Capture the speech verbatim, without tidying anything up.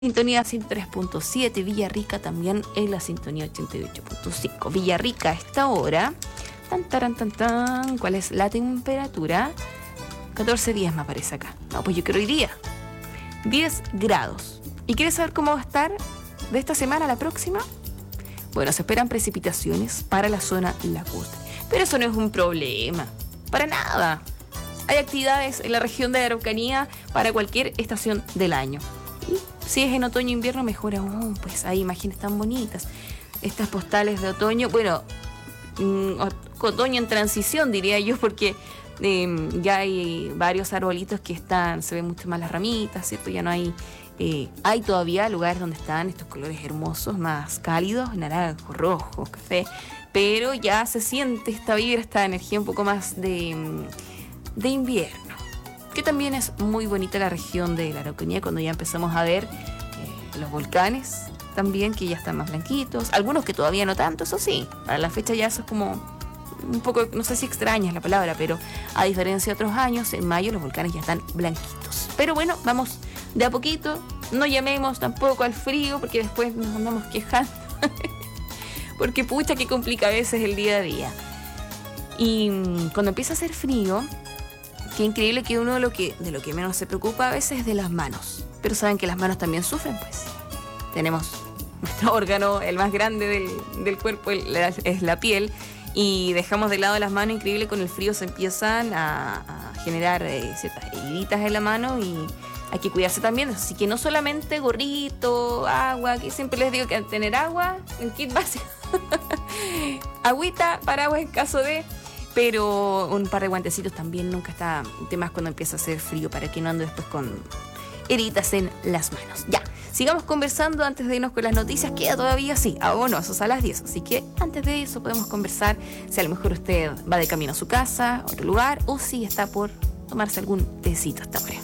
Sintonía ciento tres punto siete, Villarrica también en la sintonía ochenta y ocho punto cinco. Villarrica a esta hora, tan, taran, tan, tan, ¿cuál es la temperatura? catorce días me aparece acá. No, pues yo quiero hoy día. diez grados. ¿Y quieres saber cómo va a estar de esta semana a la próxima? Bueno, se esperan precipitaciones para la zona lacustre. Pero eso no es un problema. Para nada. Hay actividades en la región de la Araucanía para cualquier estación del año. Y si es en otoño e invierno, mejor aún. Pues hay imágenes tan bonitas. Estas postales de otoño. Bueno, mmm, otoño en transición, diría yo, porque eh, ya hay varios arbolitos que están, se ven mucho más las ramitas, ¿cierto? Ya no hay... Eh, hay todavía lugares donde están estos colores hermosos, más cálidos, naranjo, rojo, café, pero ya se siente esta vibra, esta energía un poco más de, de invierno, que también es muy bonita la región de la Araucanía cuando ya empezamos a ver eh, los volcanes también, que ya están más blanquitos, algunos que todavía no tanto, eso sí, para la fecha ya eso es como un poco, no sé si extraña es la palabra, pero a diferencia de otros años, en mayo los volcanes ya están blanquitos. Pero bueno, vamos de a poquito, no llamemos tampoco al frío porque después nos andamos quejando porque pucha que complica a veces el día a día. Y cuando empieza a hacer frío, qué increíble que uno de lo que, de lo que menos se preocupa a veces es de las manos, pero saben que las manos también sufren, pues tenemos nuestro órgano, el más grande del, del cuerpo, el, la, es la piel, y dejamos de lado las manos. Increíble, con el frío se empiezan a, a generar eh, ciertas heridas en la mano y hay que cuidarse también, así que no solamente gorrito, agua, que siempre les digo que tener agua, en kit básico, agüita, paraguas en caso de, pero un par de guantecitos también nunca está de más cuando empieza a hacer frío, para que no ande después con heridas en las manos. Ya, sigamos conversando antes de irnos con las noticias, queda todavía, sí, abonosos a las diez, así que antes de eso podemos conversar si a lo mejor usted va de camino a su casa, a otro lugar, o si está por tomarse algún tecito hasta ahora.